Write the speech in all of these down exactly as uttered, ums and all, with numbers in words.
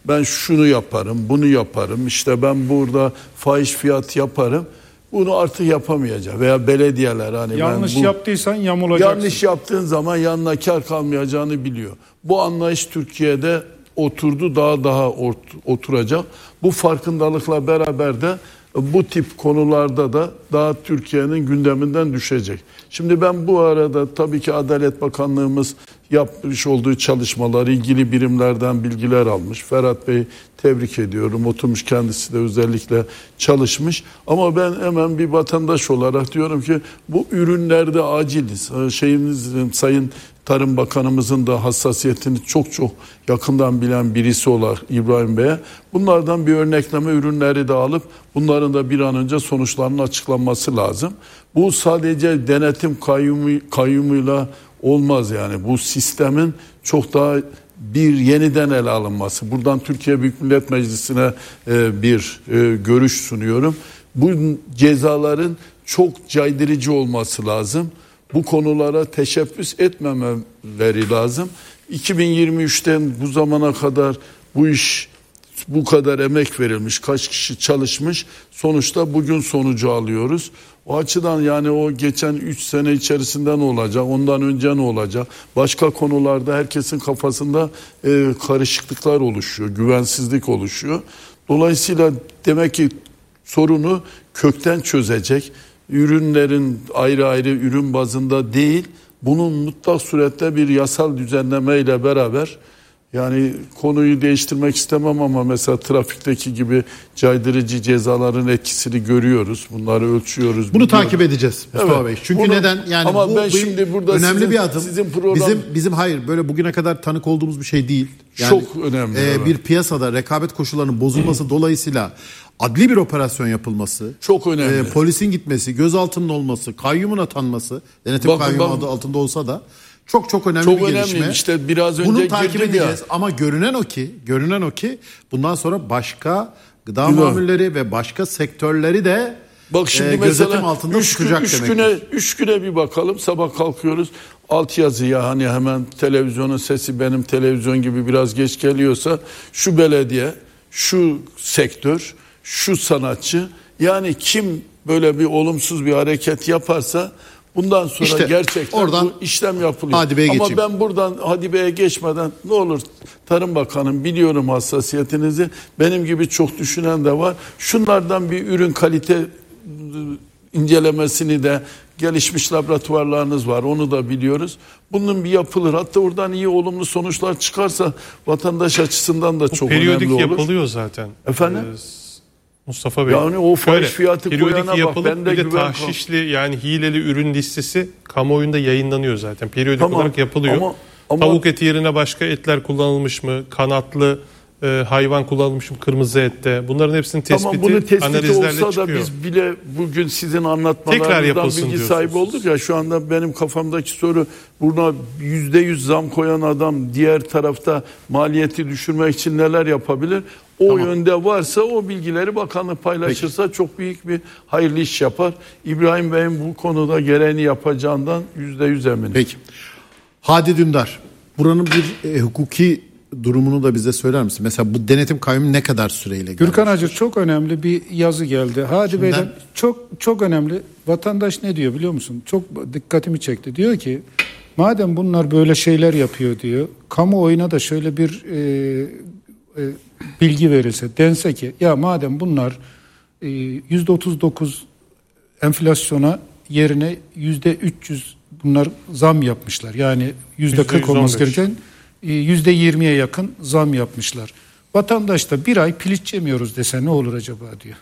ben şunu yaparım, bunu yaparım, işte ben burada fahiş fiyat yaparım. Bunu artık yapamayacak veya belediyeler hani yanlış ben bu, yaptıysan yamulacaksın. Yanlış yaptığın zaman yanına kar kalmayacağını biliyor. Bu anlayış Türkiye'de oturdu, daha daha oturacak. Bu farkındalıkla beraber de bu tip konularda da daha Türkiye'nin gündeminden düşecek. Şimdi ben bu arada tabii ki Adalet Bakanlığımız yapmış olduğu çalışmaları ilgili birimlerden bilgiler almış. Ferhat Bey tebrik ediyorum. Oturmuş kendisi de özellikle çalışmış. Ama ben hemen bir vatandaş olarak diyorum ki bu ürünlerde aciliz. Şeyimiz, Sayın Tarım Bakanımızın da hassasiyetini çok çok yakından bilen birisi olarak İbrahim Bey'e bunlardan bir örnekleme ürünleri de alıp bunların da bir an önce sonuçlarının açıklanması lazım. Bu sadece denetim kayyumu, kayyumuyla olmaz yani. Bu sistemin çok daha bir yeniden ele alınması. Buradan Türkiye Büyük Millet Meclisi'ne e, bir e, görüş sunuyorum. Bu cezaların çok caydırıcı olması lazım. Bu konulara teşebbüs etmemeleri lazım. iki bin yirmi üçten bu zamana kadar bu iş bu kadar emek verilmiş, kaç kişi çalışmış, sonuçta bugün sonucu alıyoruz. O açıdan yani o geçen üç sene içerisinde ne olacak, ondan önce ne olacak, başka konularda herkesin kafasında e, karışıklıklar oluşuyor, güvensizlik oluşuyor. Dolayısıyla demek ki sorunu kökten çözecek, ürünlerin ayrı ayrı ürün bazında değil, bunun mutlak surette bir yasal düzenlemeyle beraber, yani konuyu değiştirmek istemem ama mesela trafikteki gibi caydırıcı cezaların etkisini görüyoruz. Bunları ölçüyoruz. Bunu biliyoruz. takip edeceğiz Mustafa Evet. Bey. Çünkü Bunu, neden? Yani ama bu ben bir şimdi burada önemli sizin, bir adım. Sizin program... Bizim bizim hayır böyle bugüne kadar tanık olduğumuz bir şey değil. Yani, çok önemli. E, evet. Bir piyasada rekabet koşullarının bozulması dolayısıyla adli bir operasyon yapılması, çok önemli. E, polisin gitmesi, gözaltının olması, kayyumun atanması, denetim bakın, kayyumu bakın, adı altında olsa da çok çok önemli çok bir önemli. gelişme. İşte biraz önce bunu takip girdim edeceğiz ya. ama görünen o ki, görünen o ki bundan sonra başka gıda Güzel. mamulleri ve başka sektörleri de Bak şimdi e, mesela gözetim altında üç, tutacak üç demektir. güne üç güne bir bakalım. Sabah kalkıyoruz. Altyazıya hani hemen televizyonun sesi benim televizyon gibi biraz geç geliyorsa şu belediye, şu sektör, şu sanatçı, yani kim böyle bir olumsuz bir hareket yaparsa bundan sonra İşte gerçekten oradan bu işlem yapılıyor. Hadi Bey'e Ama geçeyim. ben buradan Hadi Bey'e geçmeden ne olur Tarım Bakanım, biliyorum hassasiyetinizi. Benim gibi çok düşünen de var. Şunlardan bir ürün kalite incelemesini de, gelişmiş laboratuvarlarınız var, onu da biliyoruz. Bunun bir yapılır. Hatta oradan iyi olumlu sonuçlar çıkarsa vatandaş açısından da çok önemli olur. Periyodik yapılıyor zaten. Efendim? Ee, Mustafa Bey. Yani o fahiş fiyatı periyodik koyana bak, yapılıp ben de bir de güven tahşişli yani hileli ürün listesi kamuoyunda yayınlanıyor zaten. Periyodik Tamam, olarak yapılıyor. ama- ama- Tavuk eti yerine başka etler kullanılmış mı? Kanatlı e, hayvan kullanılmış mı kırmızı ette? Bunların hepsinin tespiti, Tamam, bunu tespiti analizlerle olsa da çıkıyor. biz bile bugün sizin Tekrar anlatmalarınızdan yapılsın bilgi diyorsunuz. sahibi olduk ya. Şu anda benim kafamdaki soru, buna yüzde yüz zam koyan adam diğer tarafta maliyeti düşürmek için neler yapabilir? O Tamam. yönde varsa o bilgileri bakanlık paylaşırsa Peki. çok büyük bir hayırlı iş yapar. İbrahim Bey'in bu konuda gereğini yapacağından yüzde yüz eminim. Peki. Hadi Dündar, buranın bir e, hukuki durumunu da bize söyler misin? Mesela bu denetim kayyumu ne kadar süreyle geldi? Gürkan Hacı, çok önemli bir yazı geldi. Hadi Kimden? Bey'den çok çok önemli. Vatandaş ne diyor biliyor musun? Çok dikkatimi çekti. Diyor ki madem bunlar böyle şeyler yapıyor diyor. Kamuoyuna da şöyle bir e, e, bilgi verilse, dense ki ya madem bunlar e, yüzde otuz dokuz enflasyona yerine yüzde üç yüz bunlar zam yapmışlar. Yani yüzde kırk olması gereken yüzde yirmiye yakın zam yapmışlar. Vatandaş da bir ay piliç yemiyoruz dese ne olur acaba diyor.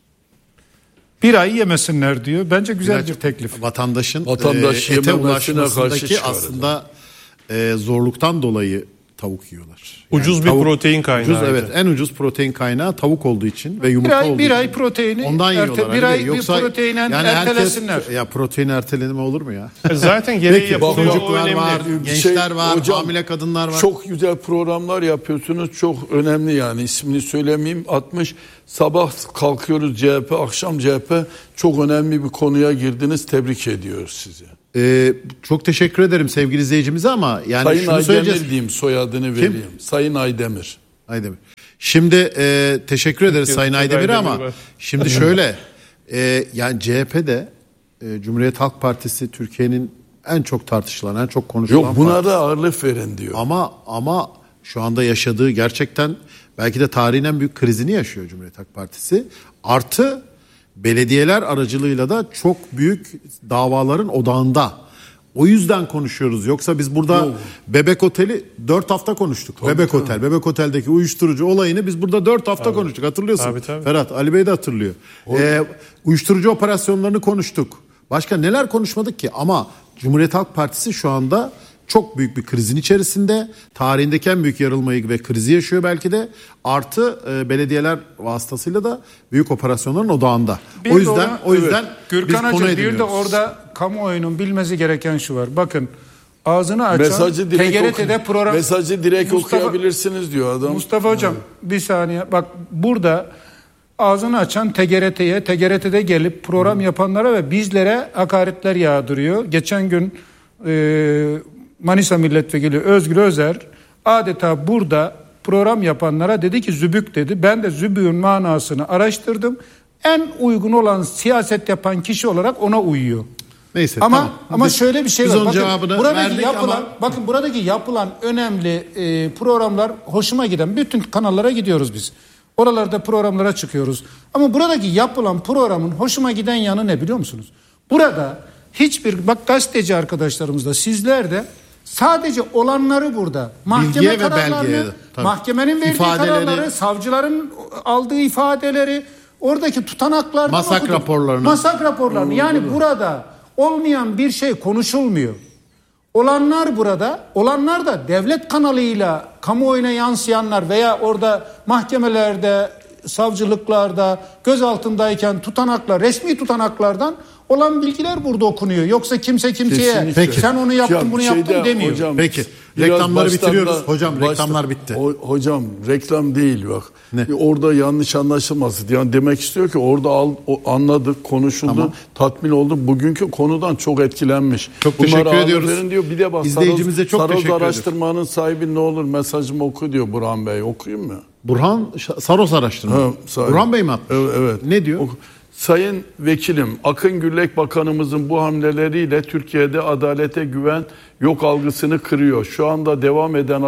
Bir ay yemesinler diyor. Bence güzel bir, bir teklif. Vatandaşın Vatandaş e, ete yememesine ulaşmasındaki karşı aslında e, zorluktan dolayı tavuk yiyorlar. Ucuz Yani bir tavuk, protein kaynağı. Ucuz, evet, en ucuz protein kaynağı tavuk olduğu için ve yumurta bir ay, olduğu bir için. ay proteini ondan erte, yiyorlar. bir Ali ay Bey. Yoksa, bir proteinen yani ertelesinler. Herkes, ya protein ertelenme olur mu ya? Zaten gereği Peki, yapılıyor. çocuklar var, gençler Şey, var, hocam, hamile kadınlar var. Çok güzel programlar yapıyorsunuz. Çok önemli yani. İsmini söylemeyeyim. altmış sabah kalkıyoruz C H P, akşam C H P. Çok önemli bir konuya girdiniz. Tebrik ediyoruz sizi. Ee, çok teşekkür ederim sevgili izleyicimize ama yani Sayın şunu Aydemir söyleyeceğiz. diyeyim, soyadını vereyim. Sayın Aydemir. Aydemir. Şimdi e, teşekkür ederiz Sayın Aydemir ama Aydemir şimdi şöyle e, yani C H P'de e, Cumhuriyet Halk Partisi Türkiye'nin en çok tartışılan, en çok konuşulan Yok buna partisi. da ağırlık verin diyor. Ama ama şu anda yaşadığı gerçekten belki de tarihin en büyük krizini yaşıyor Cumhuriyet Halk Partisi. Artı belediyeler aracılığıyla da çok büyük davaların odağında. O yüzden konuşuyoruz. Yoksa biz burada Yok. Bebek Oteli dört hafta konuştuk. Tabii, Bebek tabii. Otel, Bebek Otel'deki uyuşturucu olayını biz burada dört hafta tabii. konuştuk. Hatırlıyorsun. Tabii, tabii. Ferhat, Ali Bey de hatırlıyor. Ee, uyuşturucu operasyonlarını konuştuk. Başka neler konuşmadık ki? Ama Cumhuriyet Halk Partisi şu anda çok büyük bir krizin içerisinde. Tarihindeki en büyük yarılmayı ve krizi yaşıyor belki de. Artı e, belediyeler vasıtasıyla da büyük operasyonların odağında. Bir o yüzden ona, o yüzden evet. Gürkan Hacı bir de orada kamuoyunun bilmesi gereken şu var. Bakın ağzını açan mesajı direkt T G R T'de program mesajı direkt Mustafa, okuyabilirsiniz diyor adam. Mustafa Hocam evet. bir saniye bak burada ağzını açan T G R T'ye, T G R T'de gelip program yapanlara ve bizlere hakaretler yağdırıyor. Geçen gün e, Manisa Milletvekili Özgür Özer adeta burada program yapanlara dedi ki zübük dedi. Ben de zübüğün manasını araştırdım. En uygun olan siyaset yapan kişi olarak ona uyuyor. Neyse ama tamam. ama biz, şöyle bir şey var. Bakın buradaki yapılan ama... bakın buradaki yapılan önemli e, programlar hoşuma giden bütün kanallara gidiyoruz biz. Oralarda programlara çıkıyoruz. Ama buradaki yapılan programın hoşuma giden yanı ne biliyor musunuz? Burada hiçbir bak gazeteci arkadaşlarımız da sizler de sadece olanları burada. Mahkeme Bilgiye kararlarını, mahkemenin verdiği ifadeleri, kararları, savcıların aldığı ifadeleri, oradaki tutanaklardan masak okudum. raporlarını. Masak raporlarını. Yani burada olmayan bir şey konuşulmuyor. Olanlar burada, olanlar da devlet kanalıyla kamuoyuna yansıyanlar veya orada mahkemelerde, savcılıklarda gözaltındayken tutanaklar, resmi tutanaklardan olan bilgiler burada okunuyor. Yoksa kimse kimseye Peki. sen onu yaptın ya, bunu şeyde, yaptın demiyor. Hocam, Peki reklamları bitiriyoruz. Hocam baştan, reklamlar bitti. O, hocam reklam değil bak. Ne? Orada yanlış anlaşılmasın. Yani demek istiyor ki orada al, o, anladık, konuşuldu, tamam. tatmin oldu. Bugünkü konudan çok etkilenmiş. Çok Bunlara teşekkür ediyoruz. Verin diyor. Bir de bak İzleyicimize çok Saroz teşekkür ediyoruz. araştırmanın sahibi ne olur mesajımı oku diyor Burhan Bey. Okuyayım mı? Burhan Saroz araştırma. Ha, Burhan Bey mi attı? Evet, evet. Ne diyor? O, Sayın Vekilim, Akın Güllek Bakanımızın bu hamleleriyle Türkiye'de adalete güven yok algısını kırıyor. Şu anda devam eden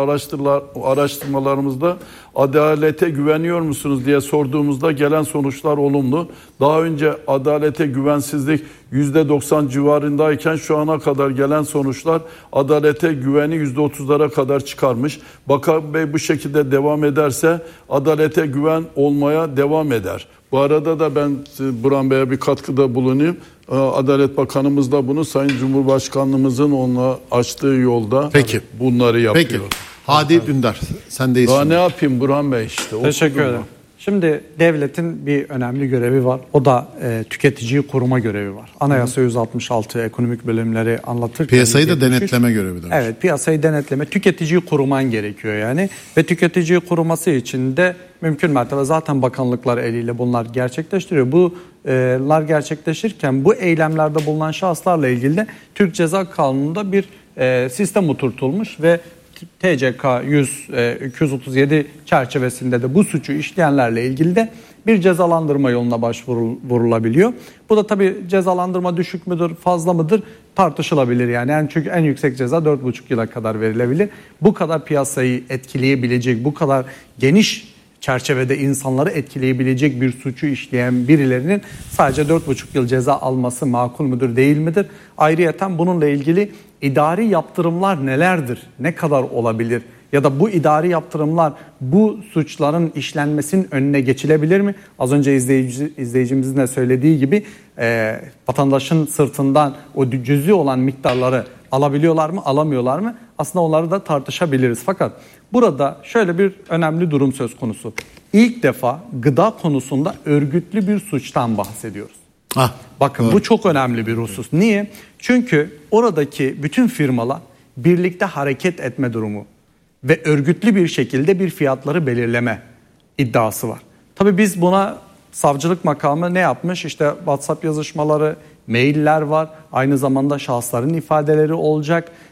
araştırmalarımızda adalete güveniyor musunuz diye sorduğumuzda gelen sonuçlar olumlu. Daha önce adalete güvensizlik yüzde doksan civarındayken şu ana kadar gelen sonuçlar adalete güveni yüzde otuzlara kadar çıkarmış. Bakan Bey bu şekilde devam ederse adalete güven olmaya devam eder. Bu arada da ben Burhan Bey'e bir katkıda bulunayım. Adalet Bakanımız da bunu Sayın Cumhurbaşkanlığımızın onunla açtığı yolda Peki. bunları yapıyor. Peki. Hadi Dündar sendeyiz. Daha ne yapayım Burhan Bey işte. Teşekkür ederim. Şimdi devletin bir önemli görevi var. O da e, tüketiciyi koruma görevi var. Anayasa yüz altmış altı ekonomik bölümleri anlatırken. Piyasayı da denetleme görevidir. Evet, piyasayı denetleme, tüketiciyi koruman gerekiyor yani. Ve tüketiciyi koruması için de mümkün mertebe zaten bakanlıklar eliyle bunlar gerçekleştiriyor. Bunlar gerçekleşirken bu eylemlerde bulunan şahıslarla ilgili de Türk Ceza Kanunu'nda bir e, sistem oturtulmuş ve T C K yüz, iki yüz otuz yedi çerçevesinde de bu suçu işleyenlerle ilgili de bir cezalandırma yoluna başvurulabiliyor. Bu da tabii cezalandırma düşük müdür, fazla mıdır tartışılabilir yani. yani çünkü en yüksek ceza dört buçuk yıla kadar verilebilir. Bu kadar piyasayı etkileyebilecek, bu kadar geniş çerçevede insanları etkileyebilecek bir suçu işleyen birilerinin sadece dört buçuk yıl ceza alması makul müdür, değil midir? Ayrıyeten bununla ilgili idari yaptırımlar nelerdir? Ne kadar olabilir? Ya da bu idari yaptırımlar bu suçların işlenmesinin önüne geçilebilir mi? Az önce izleyici, izleyicimizin de söylediği gibi e, vatandaşın sırtından o cüzi olan miktarları alabiliyorlar mı, alamıyorlar mı? Aslında onları da tartışabiliriz. Fakat burada şöyle bir önemli durum söz konusu. İlk defa gıda konusunda örgütlü bir suçtan bahsediyoruz. Ah, Bakın evet. Bu çok önemli bir husus. Niye? Çünkü oradaki bütün firmalar birlikte hareket etme durumu ve örgütlü bir şekilde bir fiyatları belirleme iddiası var. Tabii biz buna savcılık makamı ne yapmış? İşte WhatsApp yazışmaları, mailler var. Aynı zamanda şahısların ifadeleri olacak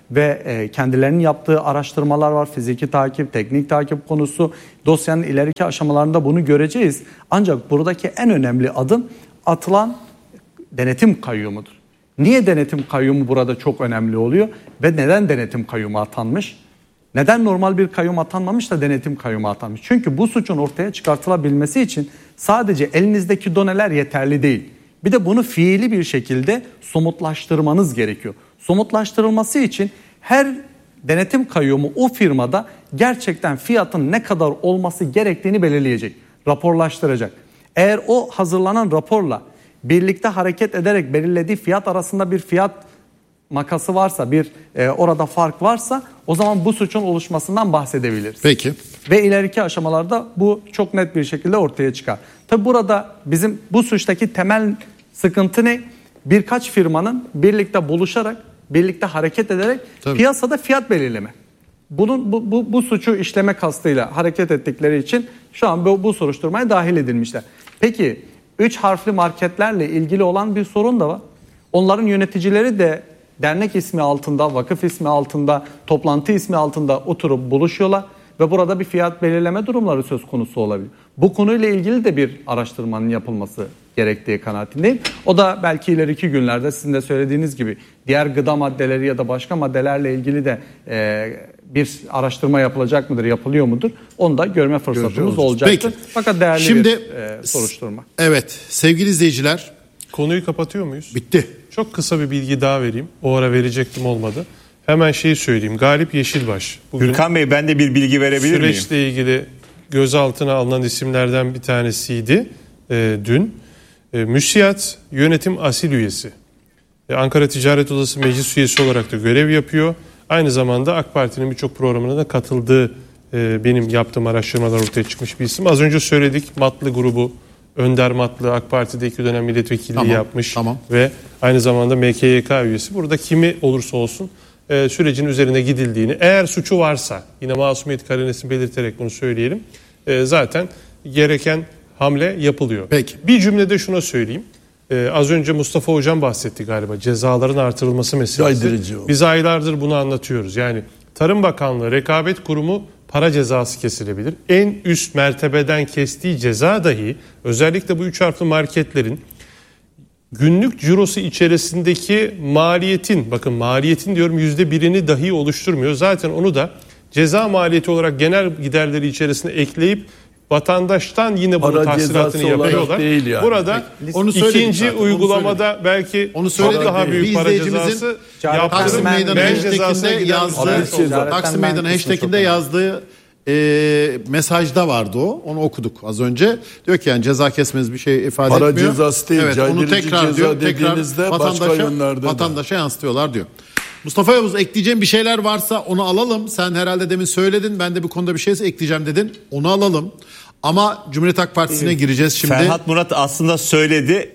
ve e, kendilerinin yaptığı araştırmalar var. Fiziki takip, teknik takip konusu, dosyanın ileriki aşamalarında bunu göreceğiz. Ancak buradaki en önemli adım atılan denetim kayyumudur. Niye denetim kayyumu burada çok önemli oluyor ve neden denetim kayyumu atanmış? Neden normal bir kayyum atanmamış da denetim kayyumu atanmış? Çünkü bu suçun ortaya çıkartılabilmesi için sadece elinizdeki doneler yeterli değil. Bir de bunu fiili bir şekilde somutlaştırmanız gerekiyor. Somutlaştırılması için her denetim kayyumu o firmada gerçekten fiyatın ne kadar olması gerektiğini belirleyecek, raporlaştıracak. Eğer o hazırlanan raporla birlikte hareket ederek belirlediği fiyat arasında bir fiyat makası varsa, bir e, orada fark varsa o zaman bu suçun oluşmasından bahsedebiliriz. Peki. Ve ileriki aşamalarda bu çok net bir şekilde ortaya çıkar. Tabi burada bizim bu suçtaki temel sıkıntı ne? Birkaç firmanın birlikte buluşarak, birlikte hareket ederek Tabii. piyasada fiyat belirleme. Bunun bu, bu, bu suçu işleme kastıyla hareket ettikleri için şu an bu, bu soruşturmaya dahil edilmişler. Peki üç harfli marketlerle ilgili olan bir sorun da var. Onların yöneticileri de dernek ismi altında, vakıf ismi altında, toplantı ismi altında oturup buluşuyorlar ve burada bir fiyat belirleme durumları söz konusu olabilir. Bu konuyla ilgili de bir araştırmanın yapılması gerektiği kanaatindeyim. O da belki ileriki günlerde sizin de söylediğiniz gibi diğer gıda maddeleri ya da başka maddelerle ilgili de e, bir araştırma yapılacak mıdır, yapılıyor mudur? Onu da görme fırsatımız olacaktır. Peki. Fakat değerli Şimdi, bir e, soruşturma. Evet sevgili izleyiciler, Konuyu kapatıyor muyuz? bitti. Çok kısa bir bilgi daha vereyim. O ara verecektim, olmadı. Hemen şeyi söyleyeyim. Galip Yeşilbaş. Bugün Gürkan Bey, ben de bir bilgi verebilir miyim? süreçle ilgili gözaltına alınan isimlerden bir tanesiydi e, dün. E, Müsiyat Yönetim Asil Üyesi. E, Ankara Ticaret Odası Meclis Üyesi olarak da görev yapıyor. Aynı zamanda AK Parti'nin birçok programına da katıldığı e, benim yaptığım araştırmalar ortaya çıkmış bir isim. Az önce söyledik, Matlı grubu, Önder Matlı AK Parti'de iki dönem milletvekilliği Tamam, yapmış tamam. ve aynı zamanda M K Y K üyesi. Burada kimi olursa olsun e, sürecin üzerine gidildiğini, eğer suçu varsa, yine masumiyet karinesini belirterek bunu söyleyelim, e, zaten gereken hamle yapılıyor. Peki. Bir cümlede şuna söyleyeyim. Ee, az önce Mustafa Hocam bahsetti galiba, cezaların artırılması meselesi. Caydırıcı o. Biz aylardır bunu anlatıyoruz. Yani Tarım Bakanlığı, Rekabet Kurumu para cezası kesilebilir. En üst mertebeden kestiği ceza dahi özellikle bu üç harfli marketlerin günlük cirosu içerisindeki maliyetin, bakın maliyetin diyorum, yüzde birini dahi oluşturmuyor. Zaten onu da ceza maliyeti olarak genel giderleri içerisine ekleyip vatandaştan yine bunun Para tahsilatını cezası olarak yapıyorlar. değil yani. Burada Onu söyledik ikinci zaten, onu uygulamada belki Onu çok söyledik. daha Bir büyük para izleyicimizin cezası Taksim Taksim yaptırım Meydanı ben cezasına hashtag'inde giden yazdığı, Haber cezası. Taksim Ben Meydanı kısmı çok hashtag'inde önemli. yazdığı e, mesajda vardı o. Onu okuduk az önce. Diyor ki yani ceza kesmeniz bir şey ifade Para etmiyor. cezası değil, Evet, onu caydırıcı tekrar ceza diyor. Tekrar dediğinizde başka vatandaşa, yönlerde de. vatandaşa yansıtıyorlar diyor. Mustafa Yavuz, ekleyeceğim bir şeyler varsa onu alalım. Sen herhalde demin söyledin. Ben de bu konuda bir şey ekleyeceğim dedin. Onu alalım. Ama Cumhuriyet Halk Partisi'ne gireceğiz şimdi. Ferhat Murat aslında söyledi.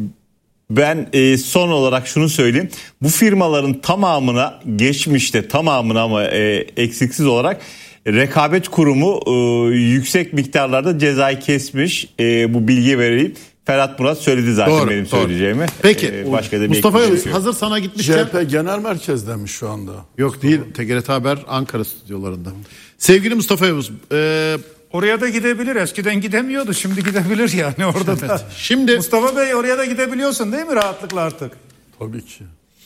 Ben e, son olarak şunu söyleyeyim. Bu firmaların tamamına, geçmişte tamamına ama e, eksiksiz olarak Rekabet Kurumu e, yüksek miktarlarda cezayı kesmiş. E, bu bilgiyi vereyim. Ferhat Murat söyledi zaten Doğru, benim doğru. söyleyeceğimi. Peki E, başka da bir Mustafa Yavuz, ekleyecek yok. hazır sana gitmişken. C H P Genel Merkez'demiş şu anda. Yok değil, T G R T Haber Ankara stüdyolarında. Sevgili Mustafa Yavuz, e, Oraya da gidebilir. Eskiden gidemiyordu. Şimdi gidebilir yani orada da. şimdi Mustafa Bey, oraya da gidebiliyorsun değil mi rahatlıkla artık? Tabii ki.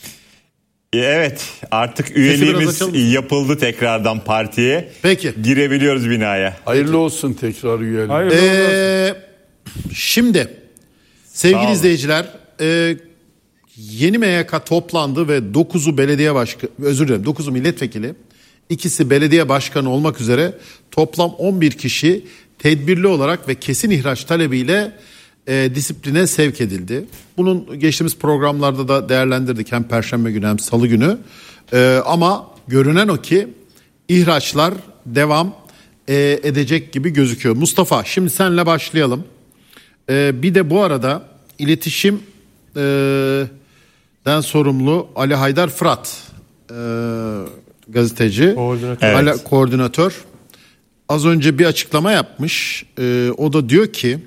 E, Evet, artık biraz üyeliğimiz açalım mısın? yapıldı tekrardan partiye. Peki. Girebiliyoruz binaya. Hayırlı olsun tekrar üyelik. Hayır. Ee, şimdi sevgili Sağ olun. izleyiciler, e, yeni M Y K toplandı ve dokuzu belediye başkanı, özür dilerim dokuzu milletvekili, ikisi belediye başkanı olmak üzere toplam on bir kişi tedbirli olarak ve kesin ihraç talebiyle e, disipline sevk edildi. Bunun geçtiğimiz programlarda da değerlendirdik, hem Perşembe günü hem Salı günü. E, ama görünen o ki ihraçlar devam e, edecek gibi gözüküyor. Mustafa, şimdi senle başlayalım. E, bir de bu arada iletişim e, den sorumlu Ali Haydar Fırat, e, gazeteci, Koordinatör. Ali- Evet. koordinatör. Az önce bir açıklama yapmış. E, o da diyor ki,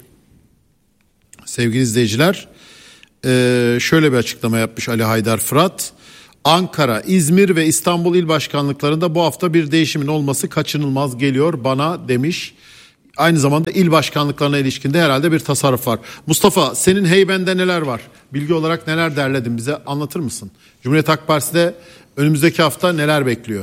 sevgili izleyiciler, e, şöyle bir açıklama yapmış Ali Haydar Fırat. Ankara, İzmir ve İstanbul il başkanlıklarında bu hafta bir değişimin olması kaçınılmaz geliyor bana demiş. Aynı zamanda il başkanlıklarına ilişkin de herhalde bir tasarruf var. Mustafa, senin heybende neler var? Bilgi olarak neler derledin, bize anlatır mısın? Cumhuriyet Halk Partisi'de önümüzdeki hafta neler bekliyor?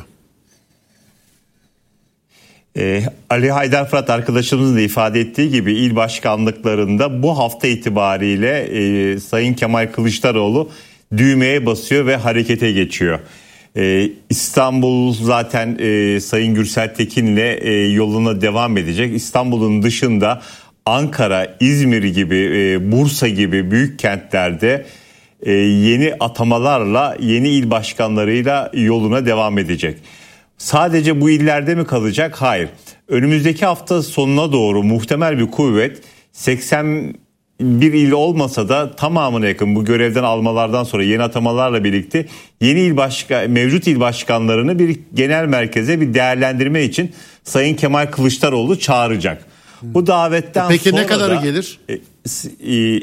Ee, Ali Haydar Fırat arkadaşımızın da ifade ettiği gibi il başkanlıklarında bu hafta itibariyle e, Sayın Kemal Kılıçdaroğlu düğmeye basıyor ve harekete geçiyor. Ee, İstanbul zaten e, Sayın Gürsel Tekin'le e, yoluna devam edecek. İstanbul'un dışında Ankara, İzmir gibi, e, Bursa gibi büyük kentlerde e, yeni atamalarla, yeni il başkanlarıyla yoluna devam edecek. Sadece bu illerde mi kalacak? Hayır. Önümüzdeki hafta sonuna doğru muhtemel bir kuvvet seksen bir il olmasa da tamamına yakın bu görevden almalardan sonra yeni atamalarla birlikte yeni il başka mevcut il başkanlarını bir genel merkeze bir değerlendirme için Sayın Kemal Kılıçdaroğlu çağıracak. Bu davetten Peki sonra ne kadarı da, gelir? E, e,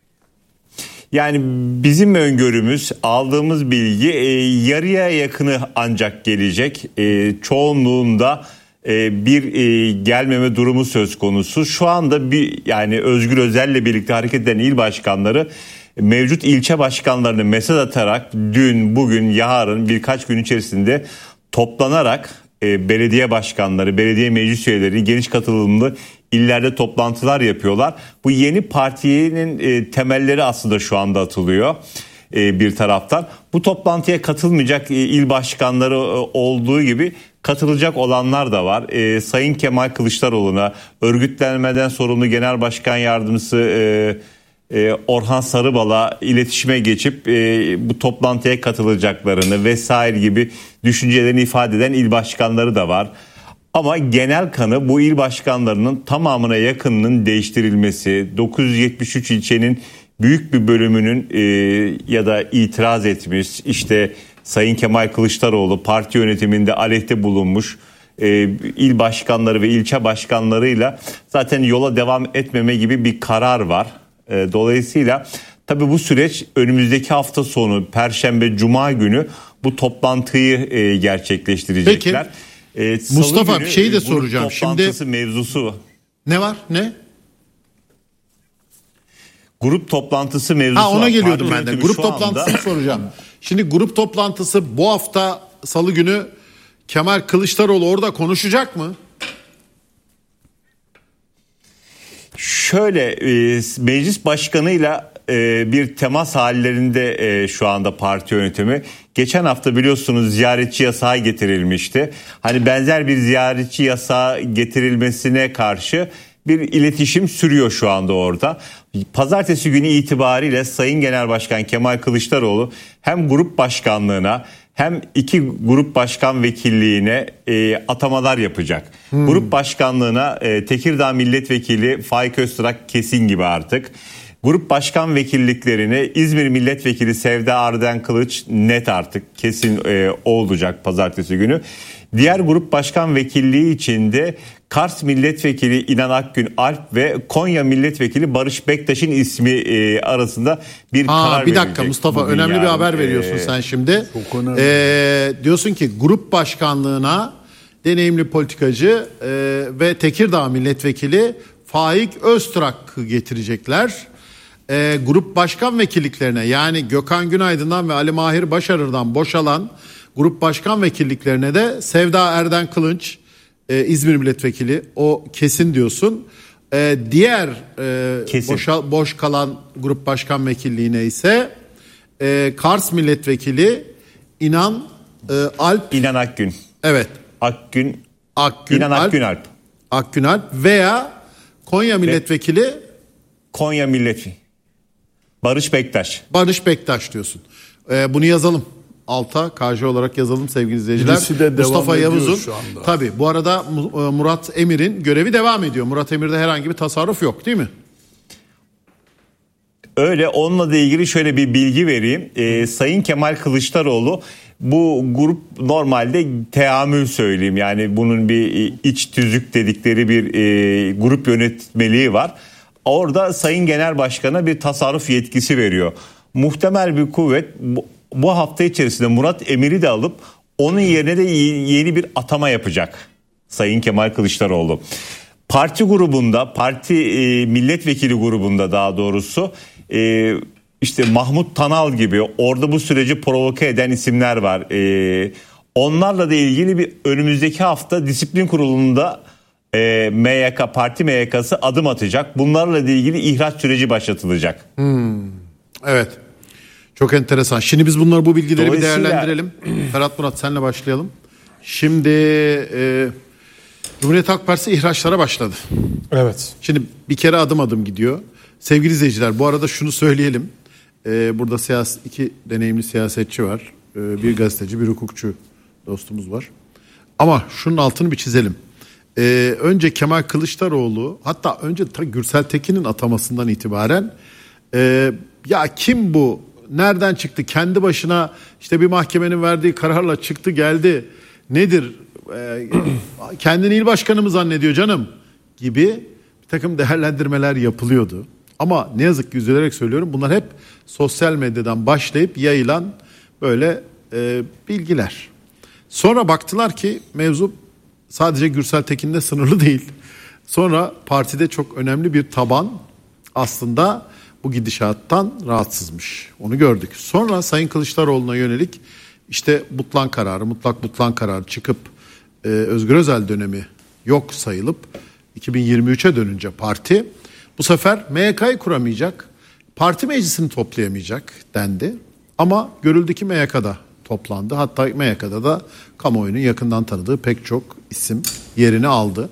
yani bizim öngörümüz, aldığımız bilgi e, yarıya yakını ancak gelecek. E, çoğunluğunda e, bir e, gelmeme durumu söz konusu. Şu anda bir yani Özgür Özel'le birlikte hareket eden il başkanları mevcut ilçe başkanlarını mesaj atarak dün, bugün, yarın birkaç gün içerisinde toplanarak e, belediye başkanları, belediye meclis üyeleri, geniş katılımlı illerde toplantılar yapıyorlar. Bu yeni partinin e, temelleri aslında şu anda atılıyor e, bir taraftan. Bu toplantıya katılmayacak e, il başkanları e, olduğu gibi katılacak olanlar da var. E, Sayın Kemal Kılıçdaroğlu'na örgütlenmeden sorumlu Genel Başkan Yardımcısı e, e, Orhan Sarıbal'a iletişime geçip e, bu toplantıya katılacaklarını vesaire gibi düşüncelerini ifade eden il başkanları da var. Ama genel kanı bu il başkanlarının tamamına yakınının değiştirilmesi, dokuz yüz yetmiş üç ilçenin büyük bir bölümünün e, ya da itiraz etmiş, işte Sayın Kemal Kılıçdaroğlu parti yönetiminde aleyhte bulunmuş e, il başkanları ve ilçe başkanlarıyla zaten yola devam etmeme gibi bir karar var. E, dolayısıyla tabii bu süreç önümüzdeki hafta sonu Perşembe, Cuma günü bu toplantıyı e, gerçekleştirecekler. Peki. Ee, Mustafa, bir şey de e, soracağım. Şimdi mevzusu. Ne var? Ne? Grup toplantısı mevzusu. Ha, ona var. geliyordum Parti ben de. yönetimi Grup şu toplantısını anda... soracağım. Şimdi grup toplantısı bu hafta Salı günü Kemal Kılıçdaroğlu orada konuşacak mı? Şöyle e, meclis başkanıyla e, bir temas hallerinde e, şu anda parti yönetimi. Geçen hafta biliyorsunuz ziyaretçi yasağı getirilmişti. Hani benzer bir ziyaretçi yasağı getirilmesine karşı bir iletişim sürüyor şu anda orada. Pazartesi günü itibariyle Sayın Genel Başkan Kemal Kılıçdaroğlu hem grup başkanlığına hem iki grup başkan vekilliğine e, atamalar yapacak. Hmm. Grup başkanlığına e, Tekirdağ Milletvekili Faik Öztürk kesin gibi artık. Grup başkan vekilliklerine İzmir Milletvekili Sevda Arden Kılıç net artık kesin e, olacak pazartesi günü. Diğer grup başkan vekilliği içinde Kars Milletvekili İnan Akgün Alp ve Konya Milletvekili Barış Bektaş'ın ismi e, arasında bir Aa, karar bir verilecek. dakika Mustafa, önemli yarın. bir haber veriyorsun ee, sen şimdi. Ee, diyorsun ki grup başkanlığına deneyimli politikacı e, ve Tekirdağ Milletvekili Faik Öztürk'ü getirecekler. E, grup başkan vekilliklerine, yani Gökhan Günaydın'dan ve Ali Mahir Başarır'dan boşalan grup başkan vekilliklerine de Sevda Erden Kılınç, e, İzmir Milletvekili, o kesin diyorsun. E, diğer e, Kesin. boşa, boş kalan grup başkan vekilliğine ise e, Kars Milletvekili İnan e, Alp. İnan Akgün. Evet. Akgün. Akgün İnan Alp, Akgün Alp. Akgün Alp veya Konya Milletvekili Konya Milletvekili Barış Bektaş. Barış Bektaş diyorsun. E, bunu yazalım. Alta K J olarak yazalım sevgili izleyiciler. Birisi de Mustafa devam ediyor Yavuz'un. şu anda. Tabii bu arada Murat Emir'in görevi devam ediyor. Murat Emir'de herhangi bir tasarruf yok değil mi? Öyle, onunla da ilgili şöyle bir bilgi vereyim. Ee, Sayın Kemal Kılıçdaroğlu bu grup normalde teamül söyleyeyim. Yani bunun bir iç tüzük dedikleri bir e, grup yönetmeliği var. Orada Sayın Genel Başkan'a bir tasarruf yetkisi veriyor. Muhtemel bir kuvvet bu hafta içerisinde Murat Emir'i de alıp onun yerine de yeni bir atama yapacak Sayın Kemal Kılıçdaroğlu. Parti grubunda, parti e, milletvekili grubunda daha doğrusu e, işte Mahmut Tanal gibi orada bu süreci provoke eden isimler var. E, onlarla da ilgili bir önümüzdeki hafta disiplin kurulunda e, M Y K, parti M Y K'sı adım atacak. Bunlarla da ilgili ihraç süreci başlatılacak. Hmm, evet. Çok enteresan. Şimdi biz bunları, bu bilgileri bir Dolayısıyla... değerlendirelim. Ferhat Murat, senle başlayalım. Şimdi e, Cumhuriyet Halk Partisi ihraçlara başladı. Evet. Şimdi bir kere adım adım gidiyor. Sevgili izleyiciler, bu arada şunu söyleyelim. Ee, burada siyasi, iki deneyimli siyasetçi var. Ee, bir gazeteci, bir hukukçu dostumuz var. Ama şunun altını bir çizelim. Ee, önce Kemal Kılıçdaroğlu, hatta önce ta Gürsel Tekin'in atamasından itibaren e, ya kim bu? Nereden çıktı? Kendi başına işte bir mahkemenin verdiği kararla çıktı geldi. Nedir? Ee, kendini il başkanı mı zannediyor canım? Gibi bir takım değerlendirmeler yapılıyordu. Ama ne yazık ki üzülerek söylüyorum, bunlar hep sosyal medyadan başlayıp yayılan böyle e, bilgiler. Sonra baktılar ki mevzu sadece Gürsel Tekin'le sınırlı değil. Sonra partide çok önemli bir taban aslında bu gidişattan rahatsızmış. Onu gördük. Sonra Sayın Kılıçdaroğlu'na yönelik işte butlan kararı, mutlak butlan kararı çıkıp e, Özgür Özel dönemi yok sayılıp iki bin yirmi üçe dönünce parti bu sefer M Y K'yı kuramayacak, parti meclisini toplayamayacak dendi. Ama görüldü ki M Y K'da toplandı. Hatta M Y K'da da kamuoyunun yakından tanıdığı pek çok isim yerini aldı.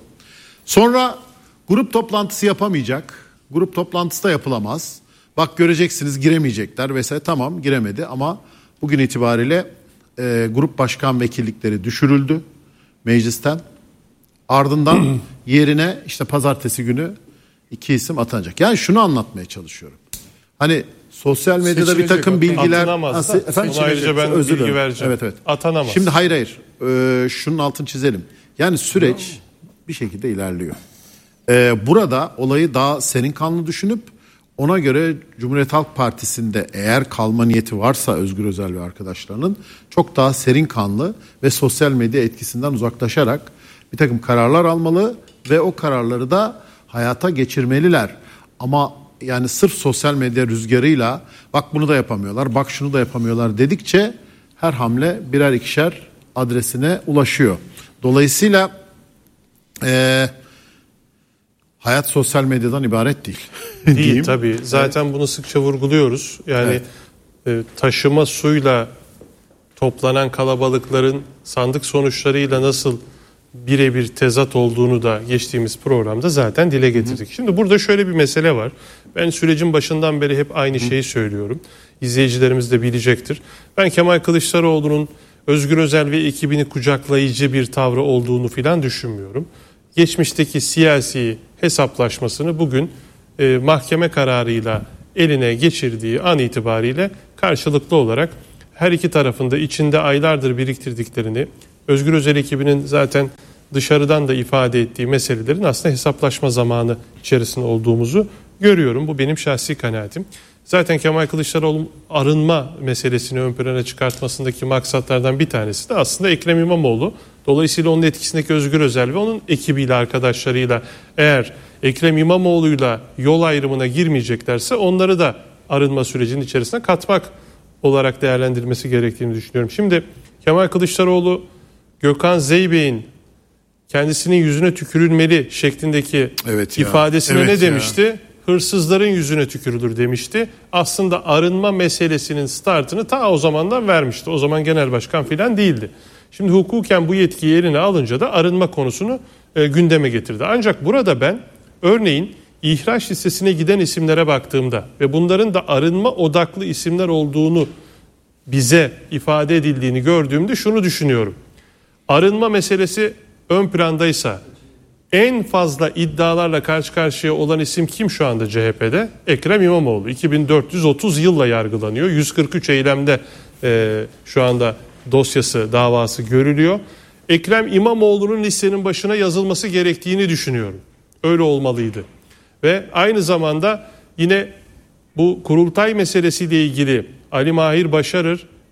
Sonra grup toplantısı yapamayacak. Grup toplantısı da yapılamaz. Bak göreceksiniz giremeyecekler vesaire. Tamam, giremedi ama bugün itibariyle e, grup başkan vekillikleri düşürüldü meclisten. Ardından yerine işte pazartesi günü iki isim atanacak. Yani şunu anlatmaya çalışıyorum. Hani sosyal medyada Seçilecek, bir takım bilgiler... atanamaz da, efendim, ona ayrıca ben özür bilgi dilerim. vereceğim. Evet, evet. Atanamaz. Şimdi hayır hayır. Ee, şunun altını çizelim. Yani süreç bir şekilde ilerliyor. Ee, burada olayı daha serin kanlı düşünüp ona göre Cumhuriyet Halk Partisi'nde eğer kalma niyeti varsa Özgür Özel ve arkadaşlarının çok daha serin kanlı ve sosyal medya etkisinden uzaklaşarak bir takım kararlar almalı ve o kararları da hayata geçirmeliler. Ama yani sırf sosyal medya rüzgarıyla bak bunu da yapamıyorlar, bak şunu da yapamıyorlar dedikçe her hamle birer ikişer adresine ulaşıyor. Dolayısıyla e, hayat sosyal medyadan ibaret değil. Değil tabii. Zaten evet. Bunu sıkça vurguluyoruz. Yani evet. e, taşıma suyla toplanan kalabalıkların sandık sonuçlarıyla nasıl birebir tezat olduğunu da geçtiğimiz programda zaten dile getirdik. Hı. Şimdi burada şöyle bir mesele var. Ben sürecin başından beri hep aynı Hı. şeyi söylüyorum. İzleyicilerimiz de bilecektir. Ben Kemal Kılıçdaroğlu'nun Özgür Özel ve ekibini kucaklayıcı bir tavrı olduğunu filan düşünmüyorum. Geçmişteki siyasi hesaplaşmasını bugün e, mahkeme kararıyla eline geçirdiği an itibariyle karşılıklı olarak her iki tarafında içinde aylardır biriktirdiklerini, Özgür Özel ekibinin zaten dışarıdan da ifade ettiği meselelerin aslında hesaplaşma zamanı içerisinde olduğumuzu görüyorum. Bu benim şahsi kanaatim. Zaten Kemal Kılıçdaroğlu arınma meselesini ön plana çıkartmasındaki maksatlardan bir tanesi de aslında Ekrem İmamoğlu. Dolayısıyla onun etkisindeki Özgür Özel ve onun ekibiyle, arkadaşlarıyla eğer Ekrem İmamoğlu'yla yol ayrımına girmeyeceklerse onları da arınma sürecinin içerisine katmak olarak değerlendirilmesi gerektiğini düşünüyorum. Şimdi Kemal Kılıçdaroğlu Gökhan Zeybek'in kendisinin yüzüne tükürülmeli şeklindeki evet ifadesine evet ne demişti? Ya. Hırsızların yüzüne tükürülür demişti. Aslında arınma meselesinin startını ta o zamandan vermişti. O zaman genel başkan filan değildi. Şimdi hukuken bu yetkiyi eline alınca da arınma konusunu e, gündeme getirdi. Ancak burada ben örneğin ihraç listesine giden isimlere baktığımda ve bunların da arınma odaklı isimler olduğunu bize ifade edildiğini gördüğümde şunu düşünüyorum. Arınma meselesi ön plandaysa en fazla iddialarla karşı karşıya olan isim kim şu anda C H P'de? Ekrem İmamoğlu. iki bin dört yüz otuz yılla yargılanıyor. yüz kırk üç eylemde e, şu anda dosyası, davası görülüyor. Ekrem İmamoğlu'nun listenin başına yazılması gerektiğini düşünüyorum. Öyle olmalıydı. Ve aynı zamanda yine bu kurultay meselesiyle ilgili Ali Mahir Başarır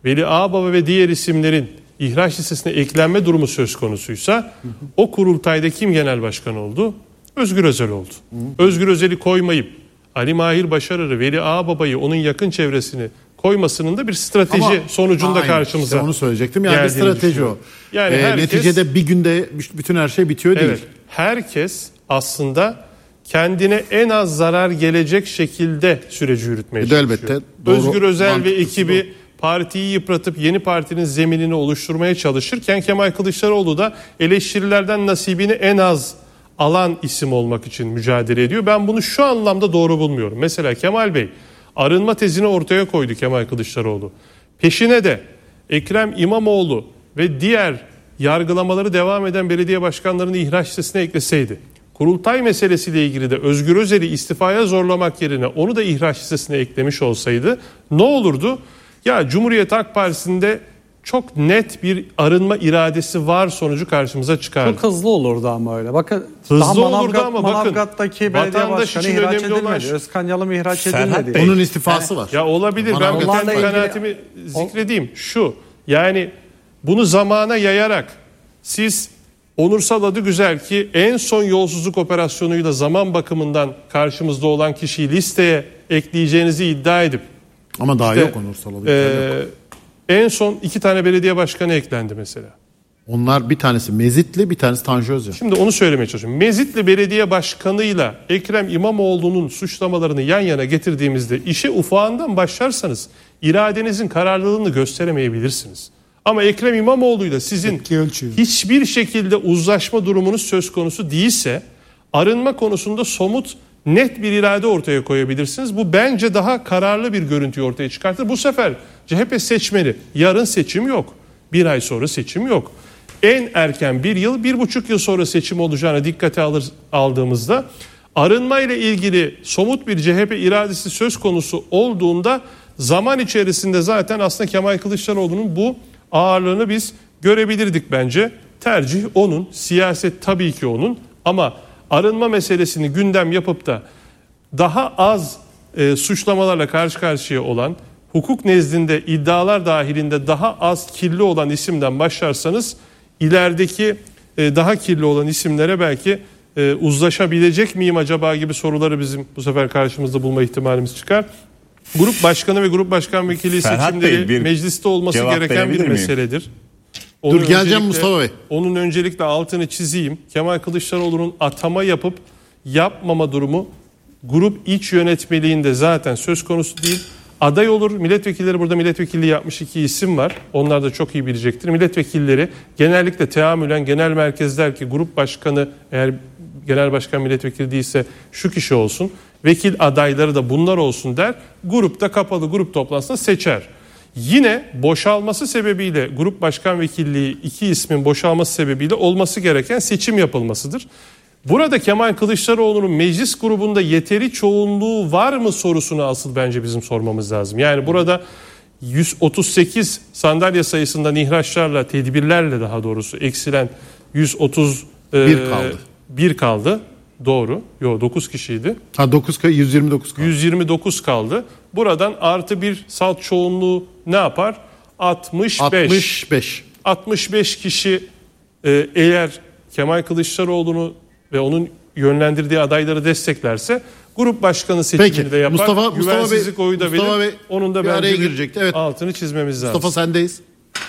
Veli Ağbaba ve diğer isimlerin ihraç listesine eklenme durumu söz konusuysa hı hı. o kurultayda kim genel başkan oldu? Özgür Özel oldu. Hı hı. Özgür Özel'i koymayıp Ali Mahir Başarır'ı, Veli Ağbaba'yı, onun yakın çevresini koymasının da bir strateji ama, sonucunda aynen, karşımıza. İşte onu söyleyecektim. Yani bir strateji o. Yani ee, herkes, neticede bir günde bütün her şey bitiyor değil. Evet. Herkes aslında kendine en az zarar gelecek şekilde süreci yürütmeye çalışıyor. Elbette. Doğru, Özgür Özel ve ekibi doğru. partiyi yıpratıp yeni partinin zeminini oluşturmaya çalışırken Kemal Kılıçdaroğlu da eleştirilerden nasibini en az alan isim olmak için mücadele ediyor. Ben bunu şu anlamda doğru bulmuyorum. Mesela Kemal Bey arınma tezini ortaya koydu Kemal Kılıçdaroğlu. Peşine de Ekrem İmamoğlu ve diğer yargılamaları devam eden belediye başkanlarını ihraç listesine ekleseydi, kurultay meselesiyle ilgili de Özgür Özel'i istifaya zorlamak yerine onu da ihraç listesine eklemiş olsaydı ne olurdu? Ya Cumhuriyet Halk Partisi'nde çok net bir arınma iradesi var sonucu karşımıza çıkardı. Çok hızlı olurdu ama öyle. Bakın hızlı daha Manavgat, olurdu ama bakın Manavgat'taki belediye başkanı ihraç edilmedi. Şey, Özkan Yalım ihraç edilmedi. Onun istifası yani, var. Ya olabilir. Ben bu kendi kanaatimi zikredeyim. Şu yani bunu zamana yayarak siz Onursal Adıgüzel ki en son yolsuzluk operasyonuyla zaman bakımından karşımızda olan kişiyi listeye ekleyeceğinizi iddia edip ama daha işte, yok Onursal Adıgüzel e, yok. En son iki tane belediye başkanı eklendi mesela. Onlar bir tanesi Mezitli, bir tanesi Tanju Özcan. Şimdi onu söylemeye çalışıyorum. Mezitli belediye başkanıyla Ekrem İmamoğlu'nun suçlamalarını yan yana getirdiğimizde işe ufağından başlarsanız iradenizin kararlılığını gösteremeyebilirsiniz. Ama Ekrem İmamoğlu'yla sizin hiçbir şekilde uzlaşma durumunuz söz konusu değilse arınma konusunda somut net bir irade ortaya koyabilirsiniz. Bu bence daha kararlı bir görüntüyü ortaya çıkartır. Bu sefer C H P seçmeni yarın seçim yok. Bir ay sonra seçim yok. En erken bir yıl, bir buçuk yıl sonra seçim olacağına dikkate alır, aldığımızda arınma ile ilgili somut bir C H P iradesi söz konusu olduğunda zaman içerisinde zaten aslında Kemal Kılıçdaroğlu'nun bu ağırlığını biz görebilirdik bence. Tercih onun, siyaset tabii ki onun ama arınma meselesini gündem yapıp da daha az e, suçlamalarla karşı karşıya olan, hukuk nezdinde iddialar dahilinde daha az kirli olan isimden başlarsanız ilerideki e, daha kirli olan isimlere belki e, uzlaşabilecek miyim acaba gibi soruları bizim bu sefer karşımızda bulma ihtimalimiz çıkar. Grup başkanı ve grup başkan vekili Ferhat seçimleri Bey, mecliste olması gereken bir miyim? meseledir. Onun Dur geleceğim Mustafa Bey. Onun öncelikle altını çizeyim. Kemal Kılıçdaroğlu'nun atama yapıp yapmama durumu grup iç yönetmeliğinde zaten söz konusu değil. Aday olur. Milletvekilleri burada milletvekilliği yapmış iki isim var. Onlar da çok iyi bilecektir. Milletvekilleri genellikle teamülen genel merkez der ki grup başkanı eğer genel başkan milletvekili değilse şu kişi olsun. Vekil adayları da bunlar olsun der. Grupta kapalı grup toplantısında seçer. Yine boşalması sebebiyle grup başkan vekilliği iki ismin boşalması sebebiyle olması gereken seçim yapılmasıdır. Burada Kemal Kılıçdaroğlu'nun meclis grubunda yeteri çoğunluğu var mı sorusunu asıl bence bizim sormamız lazım. Yani burada yüz otuz sekiz sandalye sayısından ihraçlarla, tedbirlerle daha doğrusu eksilen yüz otuz bir kaldı. bir kaldı. Doğru. Yok dokuz kişiydi. Ha dokuz yüz yirmi dokuz kaldı. yüz yirmi dokuz kaldı. Buradan artı bir salt çoğunluğu ne yapar? altmış beş. altmış beş. altmış beş kişi e, eğer Kemal Kılıçdaroğlu'nu ve onun yönlendirdiği adayları desteklerse grup başkanı seçimini Peki, de yapar. Mustafa, Güvensizlik Mustafa oyu da Mustafa verir. Bey, onun da bir araya bence girecekti. Evet. altını çizmemiz lazım. Mustafa sendeyiz.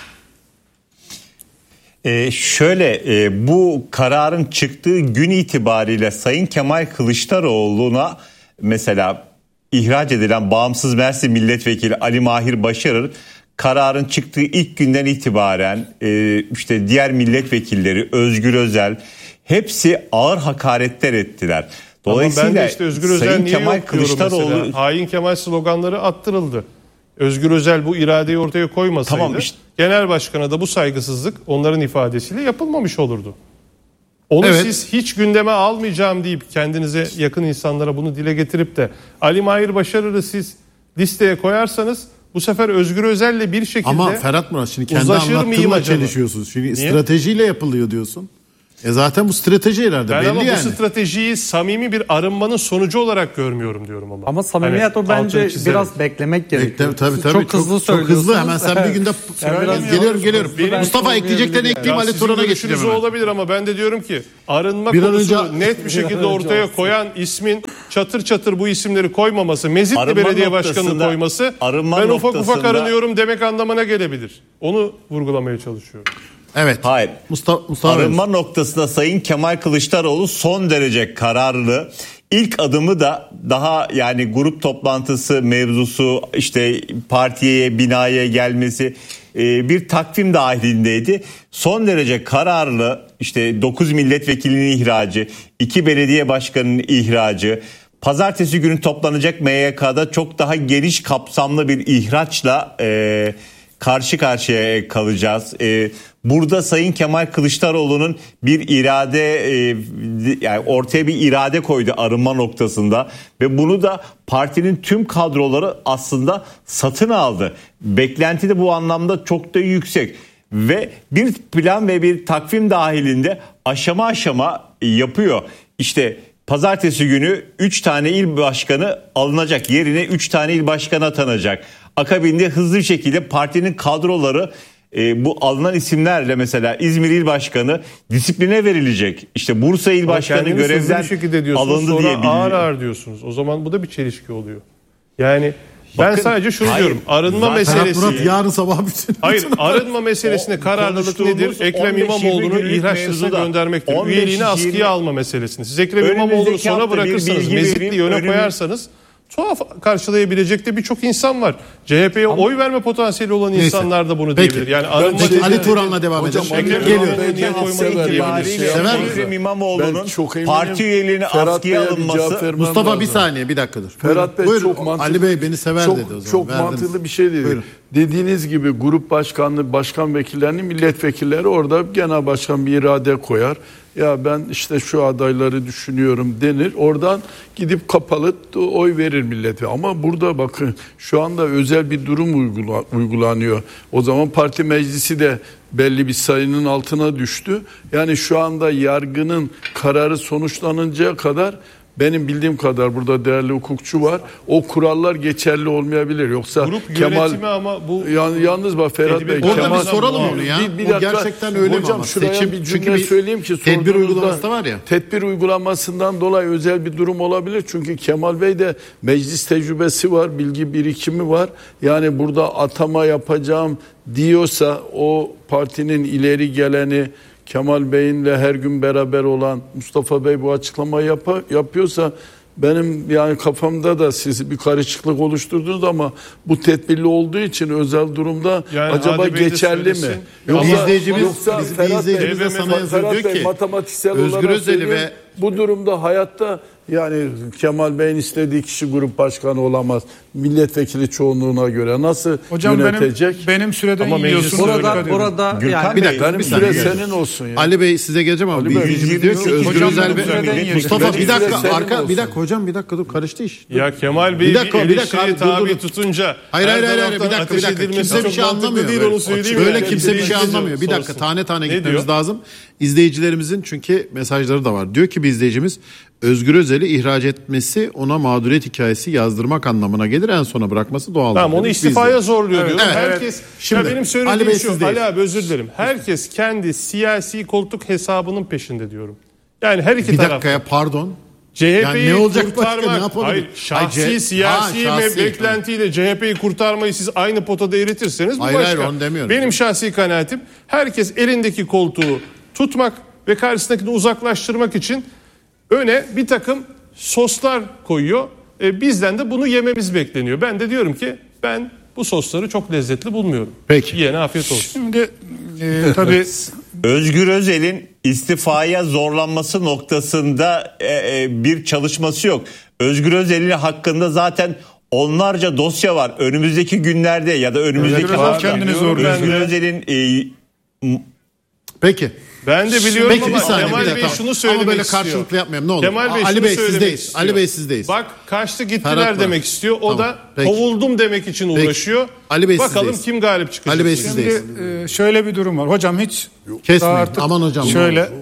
Ee, şöyle e, bu kararın çıktığı gün itibariyle Sayın Kemal Kılıçdaroğlu'na mesela ihraç edilen bağımsız Mersin Milletvekili Ali Mahir Başarır kararın çıktığı ilk günden itibaren e, işte diğer milletvekilleri Özgür Özel hepsi ağır hakaretler ettiler. Dolayısıyla Ama ben de işte Özgür Özel Sayın niye Kemal yok diyorum Kılıçdaroğlu mesela. Hain Kemal sloganları attırıldı. Özgür Özel bu iradeyi ortaya koymasaydı Tamam işte. genel başkana da bu saygısızlık onların ifadesiyle yapılmamış olurdu. Onu Evet. siz hiç gündeme almayacağım deyip kendinize yakın insanlara bunu dile getirip de Ali Mahir Başarır'ı siz listeye koyarsanız bu sefer Özgür Özel'le bir şekilde Ama Ferhat Murat şimdi kendi uzlaşır mıyım anlattığınla acaba? çelişiyorsunuz. Şimdi Niye? stratejiyle yapılıyor diyorsun. E zaten bu strateji ileride Ben belli ama yani. bu stratejiyi samimi bir arınmanın sonucu olarak görmüyorum diyorum ama. Ama samimiyet Hani o bence altını çizerim. biraz beklemek gerekiyor. Bekle, tabii, Siz tabii, çok hızlı çok, çok hızlı hemen sen bir günde Yani biraz geliyorum yavaş- geliyorum. Benim Mustafa çok ekleyeceklerini olmayabilir ekleyeyim Ya Ali sizin Turan'a görüşünüz geçeceğim. o hemen. olabilir ama ben de diyorum ki arınma Bir an konusunu önce- net bir şekilde ortaya koyan ismin çatır çatır bu isimleri koymaması, Mezitli Arınma Belediye Başkanı'nı noktasında- koyması arınma ben ufak ufak noktasında- arınıyorum demek anlamına gelebilir. Onu vurgulamaya çalışıyorum. Evet. Hayır. Mustafa, Mustafa Arınma noktasında Sayın Kemal Kılıçdaroğlu son derece kararlı. İlk adımı da daha yani grup toplantısı mevzusu, işte partiye, binaya gelmesi e, bir takvim dahilindeydi. Son derece kararlı, işte dokuz milletvekilinin ihracı, iki belediye başkanının ihracı, pazartesi günü toplanacak M Y K'da çok daha geniş kapsamlı bir ihraçla e, karşı karşıya kalacağız. Ee, burada Sayın Kemal Kılıçdaroğlu'nun bir irade e, yani ortaya bir irade koydu arınma noktasında ve bunu da partinin tüm kadroları aslında satın aldı. Beklenti de bu anlamda çok da yüksek ve bir plan ve bir takvim dahilinde aşama aşama yapıyor. İşte pazartesi günü üç tane il başkanı alınacak, yerine üç tane il başkanı atanacak. Akabinde hızlı bir şekilde partinin kadroları e, bu alınan isimlerle mesela İzmir İl Başkanı disipline verilecek. İşte Bursa İl Başkanı Kendiniz hızlı görevden bir şekilde diyorsunuz, alındı sonra diye ağır biliniyor. ağır diyorsunuz. O zaman bu da bir çelişki oluyor. Yani ben Bakın, sadece şunu hayır, diyorum. Arınma zaten Ferhat meselesi. Murat yarın sabah bütün. Hayır, arınma meselesinde O kararlılık konuştuğumuz nedir? Ekrem on beş yirmi İmamoğlu'nu günlük ihraç listesine mevzuda göndermektir. on beş Üyeliğini yirmi askıya alma meselesini. Siz Ekrem Önümüzdeki İmamoğlu'nu sona hafta bir bırakırsanız, bilgi Mezitli'yi vereyim. öne Önümüz- koyarsanız tuhaf karşılayabilecek de birçok insan var. C H P'ye oy verme potansiyeli olan Neyse. insanlar da bunu Peki. diyebilir. Yani Ben arınma şey- Peki Ali dediği- Turan'la devam Hocam, edelim. Ekrem Geliyor. İmamoğlu'nu niye koymadık diye bir şey Sever yapmaz. misin? Ekrem Ben İmamoğlu'nun çok eminim. parti üyeliğini Ferhat askıya Bey'e bir alınması. cevap vermem Mustafa lazım. bir saniye bir dakika dur. Ferhat Bey Buyurun. çok mantıklı. Ali Bey beni sever çok, dedi o zaman. Çok Verdiniz. mantıklı bir şey dedi. Buyurun. Dediğiniz gibi grup başkanlığı, başkan vekillerini, milletvekilleri orada genel başkan bir irade koyar. Ya ben işte şu adayları düşünüyorum denir. Oradan gidip kapalı oy verir millete. Ama burada bakın şu anda özel bir durum uygula, uygulanıyor. O zaman parti meclisi de belli bir sayının altına düştü. Yani şu anda yargının kararı sonuçlanıncaya kadar benim bildiğim kadar burada değerli hukukçu var. O kurallar geçerli olmayabilir. Yoksa Grup Kemal yönetimi ama bu yani yalnız bak Ferhat Bey, Orada bir Kemal soralım onu ya. Bir, bir O dakika. gerçekten öyle mi Hocam ama? şuraya Seçim- bir çünkü cümle bir söyleyeyim ki tedbir sorduğunuzda- uygulaması da var ya. Tedbir uygulamasından dolayı özel bir durum olabilir. Çünkü Kemal Bey de meclis tecrübesi var, bilgi birikimi var. Yani burada atama yapacağım diyorsa o partinin ileri geleni Kemal Bey'inle her gün beraber olan Mustafa Bey bu açıklamayı yap- yapıyorsa benim yani kafamda da siz bir karışıklık oluşturdunuz ama bu tedbirli olduğu için özel durumda Yani acaba Hadi Bey de geçerli mi? söylesin. Yok, Yoksa- izleyicimiz- yoksa bizim Ferhat Bey- izleyicimiz de sana yazıyor, Ferhat diyor Bey, ki, matematiksel Özgür olarak Özel'i söyleyeyim, ve- bu durumda hayatta yani Kemal Bey'in istediği kişi grup başkanı olamaz. Milletvekili çoğunluğuna göre nasıl Hocam yönetecek? benim benim süreden Ama meclis yiyorsunuz. öyle Burada, Dikkat burada Gürkan yani Bir dakika, Benim bir süre saniye. senin olsun ya. Ali Bey size geleceğim ama Ali Bey, izleyicimiz diyor ki hocam, Özgür hocam, Özel benim süreden ve yiyin. Mustafa Benim bir dakika süre senin arka olsun. bir dakika hocam bir dakika dur karıştı iş. ya Kemal Bey Bir dakika, bir bir dakika eleştiriye abi, dur, tabi dur. tutunca Hayır her hayır hayır, hayır bir taraftan dakika bir ateş dakika. edilmesi Kimse bir çok şey mantıklı anlamıyor. değil, onu söyleyeyim Böyle ya. kimse bir şey Kendisi anlamıyor. Bir dakika sorsun. tane tane Ne gitmemiz diyor? lazım. İzleyicilerimizin çünkü mesajları da var. Diyor ki bir izleyicimiz Özgür Özel'i ihraç etmesi ona mağduriyet hikayesi yazdırmak anlamına gelir. En sona bırakması doğal. Tamam onu istifaya zorluyor Evet, diyorum. evet. Herkes Şimdi, ya benim Ali söylediğim Bey şu sizdeyiz. Ali abi özür dilerim. Herkes kendi siyasi koltuk hesabının peşinde diyorum. Yani her iki Bir taraf. dakikaya pardon. C H P'yi Yani ne olacak başka, kurtarmak, ne yapabilir? hayır, Hayır, şahsi C- siyasi Ha, şahsi, ve beklentiyle C H P'yi kurtarmayı siz aynı potada eritirseniz bu Hayır, başka. hayır, onu demiyorum. Benim şahsi kanaatim herkes elindeki koltuğu tutmak ve karşısındakini uzaklaştırmak için öne bir takım soslar koyuyor. E, bizden de bunu yememiz bekleniyor. Ben de diyorum ki ben bu sosları çok lezzetli bulmuyorum. Peki. Yiyene afiyet olsun. Şimdi e, tabii Özgür Özel'in istifaya zorlanması noktasında e, e, bir çalışması yok. Özgür Özel'in hakkında zaten onlarca dosya var. Önümüzdeki günlerde ya da önümüzdeki Özgür Özel hafta kendini zorluyor. Özgür Ben de- Özel'in e, Peki. Ben de biliyorum Peki ama bir saniye Kemal bir Bey dakika. şunu söylemek Ama böyle istiyor. karşılıklı yapmayalım ne olur. Kemal Bey Ali şunu Bey söylemek sizdeyiz. istiyor. Ali Bey sizdeyiz. Bak kaçtı gittiler Ferhat var. demek istiyor. O Tamam, da peki. kovuldum demek için Peki. uğraşıyor. Ali Bey Bakalım sizdeyiz. kim galip çıkacak. Ali Bey Şimdi- sizdeyiz. Şimdi, e, şöyle bir durum var. Hocam hiç Kesmeyin. daha artık Aman hocam. şöyle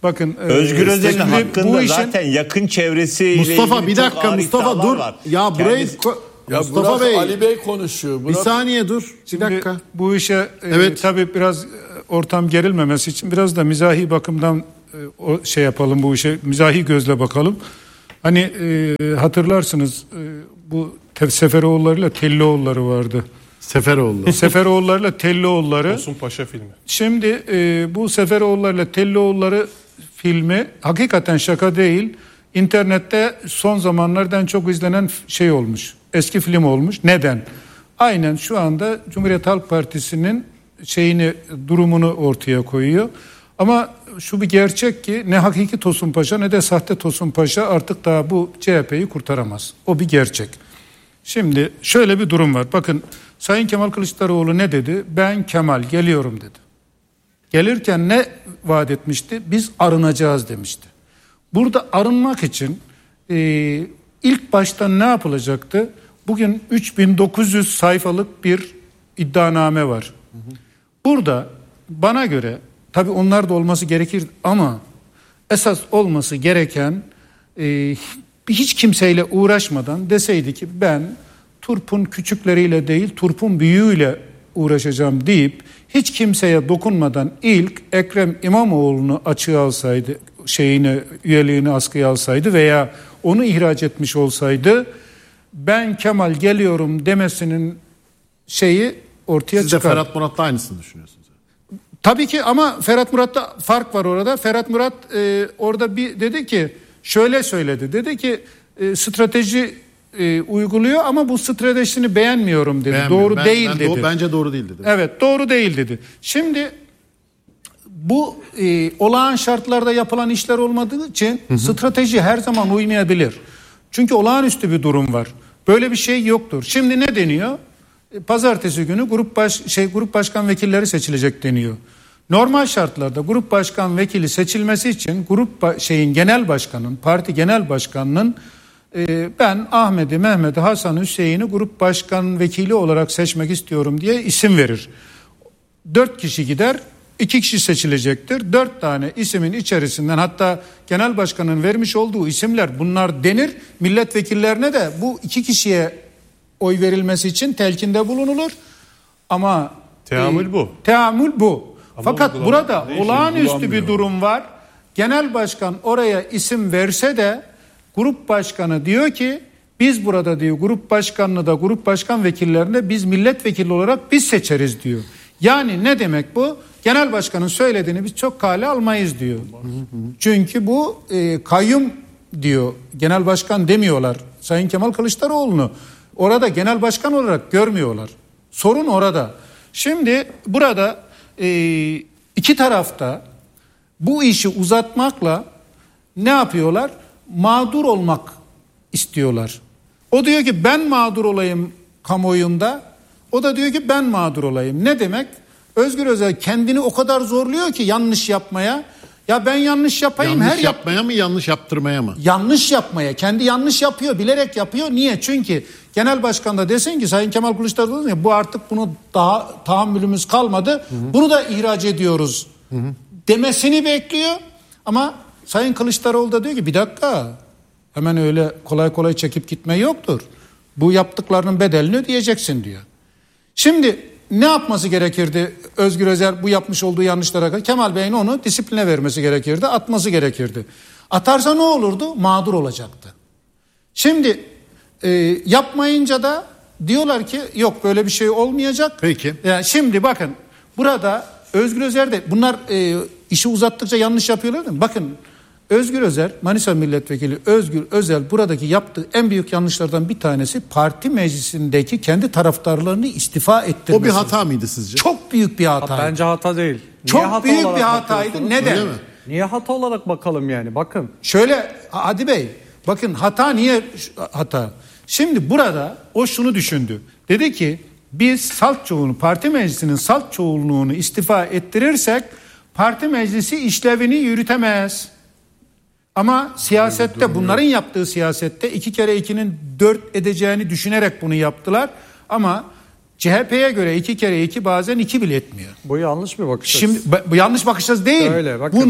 Bakın Özgür e, Özel'in şimdi hakkında bu işin- zaten yakın çevresiyle Mustafa ilgili bir çok dakika ağır Mustafa iddialar dur. var. Ya burayı Kendisi- ko- Ya Mustafa bırak, Bey Ali Bey konuşuyor. bir Bırak. saniye dur. Bir Şimdi dakika. bu işe e, Evet. tabii biraz e, ortam gerilmemesi için biraz da mizahi bakımdan e, o şey yapalım, bu işe mizahi gözle bakalım. Hani e, hatırlarsınız e, bu Te- Seferoğulları'yla Tellioğulları vardı. Seferoğlu. Seferoğulları'yla Tellioğulları. Tosun Paşa filmi. Şimdi e, bu Seferoğulları'yla Tellioğulları filmi hakikaten şaka değil. İnternette son zamanlardan çok izlenen şey olmuş. Eski film olmuş. Neden? Aynen şu anda Cumhuriyet Halk Partisi'nin şeyini, durumunu ortaya koyuyor. Ama şu bir gerçek ki ne hakiki Tosun Paşa ne de sahte Tosun Paşa artık daha bu C H P'yi kurtaramaz. O bir gerçek. Şimdi şöyle bir durum var. Bakın Sayın Kemal Kılıçdaroğlu ne dedi? Ben Kemal geliyorum dedi. Gelirken ne vaat etmişti? Biz arınacağız demişti. Burada arınmak için e, ilk başta ne yapılacaktı? Bugün üç bin dokuz yüz sayfalık bir iddianame var. Burada bana göre tabii onlar da olması gerekir ama esas olması gereken e, hiç kimseyle uğraşmadan deseydi ki ben turpun küçükleriyle değil turpun büyüğüyle uğraşacağım deyip hiç kimseye dokunmadan ilk Ekrem İmamoğlu'nu açığa alsaydı, şeyini, üyeliğini askıya alsaydı veya onu ihraç etmiş olsaydı ben Kemal geliyorum demesinin şeyi ortaya Siz de çıkar. Ferhat Murat'la aynısını düşünüyorsunuz. Tabii ki ama Ferhat Murat'ta fark var orada. Ferhat Murat e, orada bir dedi ki şöyle söyledi. Dedi ki e, strateji e, uyguluyor ama bu stratejisini beğenmiyorum dedi. Beğenmiyorum. Doğru Ben- değil ben dedi. doğru- bence doğru değil dedi. Evet doğru değil dedi. Şimdi bu e, olağan şartlarda yapılan işler olmadığı için strateji her zaman uymayabilir. Çünkü olağanüstü bir durum var. Böyle bir şey yoktur. Şimdi ne deniyor? E, Pazartesi günü grup baş şey grup başkan vekilleri seçilecek deniyor. Normal şartlarda grup başkan vekili seçilmesi için grup ba- şeyin genel başkanın, parti genel başkanının e, ben Ahmet'i, Mehmet'i, Hasan, Hüseyin'i grup başkan vekili olarak seçmek istiyorum diye isim verir. Dört kişi gider, iki kişi seçilecektir. Dört tane isimin içerisinden hatta genel başkanın vermiş olduğu isimler bunlar denir. Milletvekillerine de bu iki kişiye oy verilmesi için telkinde bulunulur. Ama Teamül bu. Teamül bu. Ama Fakat uygulama- burada değişim olağanüstü bir bulamıyor. durum var. Genel başkan oraya isim verse de grup başkanı diyor ki biz burada diyor grup başkanını da grup başkan vekillerini biz milletvekili olarak biz seçeriz diyor. Yani ne demek bu? Genel başkanın söylediğini biz çok kale almayız diyor. Çünkü bu e, kayyum diyor. Genel başkan demiyorlar. Sayın Kemal Kılıçdaroğlu'nu orada genel başkan olarak görmüyorlar. Sorun orada. Şimdi burada e, iki tarafta bu işi uzatmakla ne yapıyorlar? Mağdur olmak istiyorlar. O diyor ki ben mağdur olayım kamuoyunda. O da diyor ki ben mağdur olayım. Ne demek? Özgür Özel kendini o kadar zorluyor ki yanlış yapmaya. Ya ben yanlış yapayım. Yanlış her yap- yapmaya mı yanlış yaptırmaya mı? yanlış yapmaya. Kendi yanlış yapıyor, bilerek yapıyor. Niye? Çünkü genel başkan da desin ki Sayın Kemal Kılıçdaroğlu ya bu artık bunu daha tahammülümüz kalmadı. Hı hı. Bunu da ihraç ediyoruz. Hı hı. Demesini bekliyor. Ama Sayın Kılıçdaroğlu da diyor ki bir dakika. Hemen öyle kolay kolay çekip gitme yoktur. Bu yaptıklarının bedelini ödeyeceksin diyor. Şimdi ne yapması gerekirdi Özgür Özel bu yapmış olduğu yanlışlara kadar? Kemal Bey'in onu disipline vermesi gerekirdi, atması gerekirdi. Atarsa ne olurdu? Mağdur olacaktı. Şimdi e, yapmayınca da diyorlar ki yok böyle bir şey olmayacak. Peki. Yani şimdi bakın burada Özgür Özel de bunlar e, işi uzattıkça yanlış yapıyorlar değil mi? Bakın Özgür Özel, Manisa Milletvekili Özgür Özel buradaki yaptığı en büyük yanlışlardan bir tanesi parti meclisindeki kendi taraftarlarını istifa ettirmesi. O bir hata mıydı sizce? Çok büyük bir hataydı. Bence hata değil. Çok Niye hata büyük olarak bir hataydı. bakıyorsunuz? Neden? Öyle mi? Niye hata olarak bakalım yani? Bakın. Şöyle Hadi Bey bakın hata niye hata? Şimdi burada o şunu düşündü. Dedi ki biz salt çoğunluğu parti meclisinin salt çoğunluğunu istifa ettirirsek parti meclisi işlevini yürütemez. Ama siyasette bunların yaptığı siyasette iki kere ikinin dört edeceğini düşünerek bunu yaptılar. Ama C H P'ye göre iki kere iki bazen iki bile etmiyor. Bu yanlış bir bakış Şimdi açısı. bu yanlış bakış açısı değil. Öyle, bakın. Bunu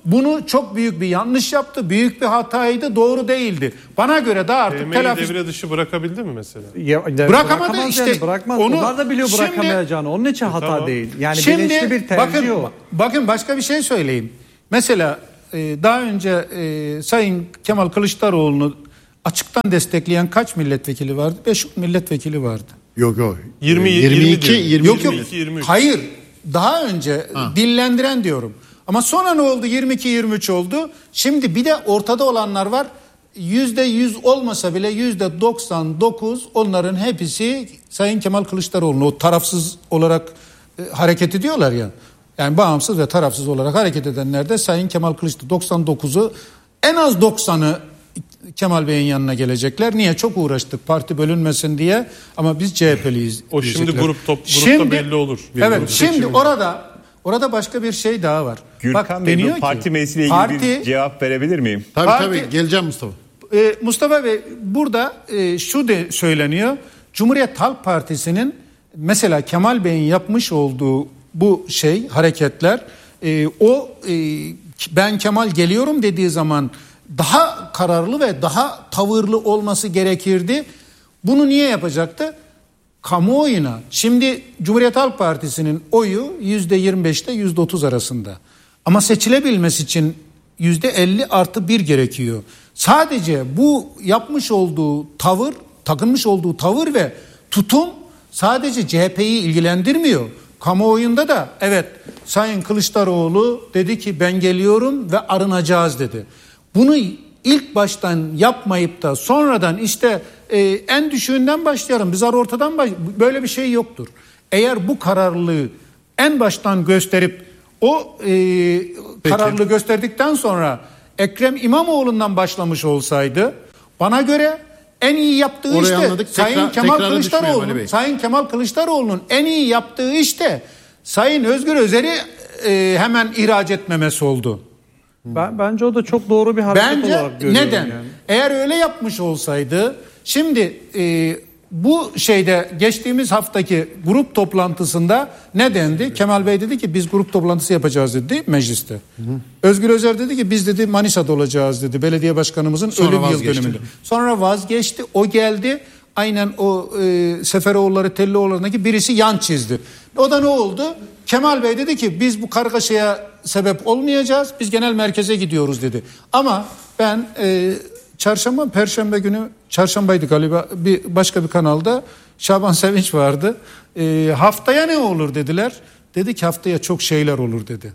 bunu çok büyük bir yanlış yaptı. Büyük bir hataydı. Doğru değildi. Bana göre de artık B M W'yi telafi... devre dışı bırakabildi mi mesela? Ya, de- Bırakamadı bırakamaz işte. Yani, bırakmaz. Onu- Onlar da biliyor Şimdi- bırakamayacağını. Onun için hata tamam. değil. Yani Şimdi bilinçli bir tercih bakın, o. bakın başka bir şey söyleyeyim. Mesela e, daha önce e, Sayın Kemal Kılıçdaroğlu'nu açıktan destekleyen kaç milletvekili vardı? Beş milletvekili vardı. Yok yok. yirmi, yirmi iki yirmi yirmi Yok yok. yirmi iki, yirmi üç. Hayır. Daha önce dillendiren diyorum. Ama sonra ne oldu? yirmi iki yirmi üç oldu. Şimdi bir de ortada olanlar var. Yüzde yüz olmasa bile yüzde doksan dokuz onların hepsi Sayın Kemal Kılıçdaroğlu'nu o tarafsız olarak e, hareket ediyorlar ya. Yani bağımsız ve tarafsız olarak hareket edenler de Sayın Kemal Kılıçdaroğlu. doksan dokuzu en az doksanı Kemal Bey'in yanına gelecekler. Niye? Çok uğraştık parti bölünmesin diye ama biz C H P'liyiz. O şimdi diyecekler. grup top, grupta Şimdi- belli olur. Evet Grup şimdi seçimi. orada orada başka bir şey daha var. Gürkan Bey, deniyor bu ki, parti meclisiyle ilgili parti- bir cevap verebilir miyim? Tabii Parti- tabii geleceğim Mustafa. Ee, Mustafa Bey burada e, şu de söyleniyor. Cumhuriyet Halk Partisi'nin mesela Kemal Bey'in yapmış olduğu bu şey hareketler e, o e, ben Kemal geliyorum dediği zaman daha kararlı ve daha tavırlı olması gerekirdi. Bunu niye yapacaktı? Kamuoyuna. Şimdi Cumhuriyet Halk Partisi'nin oyu yüzde yirmi beşte yüzde otuz arasında. Ama seçilebilmesi için yüzde elli artı bir gerekiyor. Sadece bu yapmış olduğu tavır, takınmış olduğu tavır ve tutum sadece C H P'yi ilgilendirmiyor. Kamuoyunda da evet Sayın Kılıçdaroğlu dedi ki ben geliyorum ve arınacağız dedi. Bunu ilk baştan yapmayıp da sonradan işte e, en düşüğünden başlayalım. Biz ortadan baş... böyle bir şey yoktur. Eğer bu kararlılığı en baştan gösterip o e, kararlılığı gösterdikten sonra Ekrem İmamoğlu'ndan başlamış olsaydı bana göre en iyi yaptığı Orayı işte anladık. Sayın Tekrar- Kemal tekrara düşmeyelim Ali Kılıçdaroğlu'nun Bey. Sayın Kemal Kılıçdaroğlu'nun en iyi yaptığı işte Sayın Özgür Özel'i e, hemen ihraç etmemesi oldu. Ben, bence o da çok doğru bir hareket Bence olarak görüyorum. neden? Yani. Eğer öyle yapmış olsaydı şimdi e, bu şeyde geçtiğimiz haftaki grup toplantısında ne dendi? Kemal Bey dedi ki biz grup toplantısı yapacağız dedi mecliste. Hı hı. Özgür Özel dedi ki biz dedi Manisa'da olacağız dedi belediye başkanımızın Sonra ölüm yıl vazgeçti. dönümünde. Sonra vazgeçti. O geldi. Aynen o e, Seferoğulları Tellioğulları'ndaki birisi yan çizdi. O da ne oldu? Kemal Bey dedi ki biz bu kargaşaya sebep olmayacağız. Biz genel merkeze gidiyoruz dedi. Ama ben e, çarşamba, perşembe günü çarşambaydı galiba bir başka bir kanalda Şaban Sevinç vardı. E, haftaya ne olur dediler. Dedi ki haftaya çok şeyler olur dedi.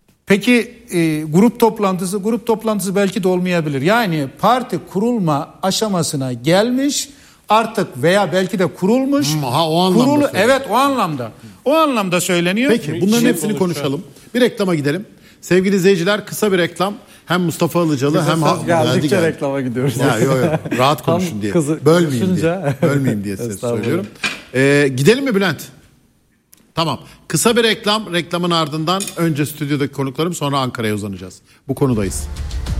Peki e, grup toplantısı, grup toplantısı belki de olmayabilir. Yani parti kurulma aşamasına gelmiş artık veya belki de kurulmuş. Hmm, ha, o anlamda Kurulu, söylüyor. evet o anlamda. O anlamda söyleniyor. Peki bunların Şimdi hepsini konuşalım. konuşalım. Bir reklama gidelim. Sevgili izleyiciler kısa bir reklam. Hem Mustafa Ilıcalı hem Söz geldikçe geldi. reklama gidiyoruz. Ya yok yok rahat konuşun Tam diye. kızı Bölmeyeyim konuşunca- diye. Bölmeyeyim diye size Estağfurullah. söylüyorum. Ee, gidelim mi Bülent? Tamam. Kısa bir reklam. Reklamın ardından önce stüdyodaki konuklarım sonra Ankara'ya uzanacağız. Bu konudayız.